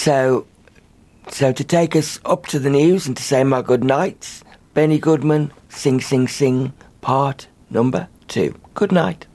So to take us up to the news and to say my good nights, Benny Goodman, Sing Sing Sing, part number 2. Good night.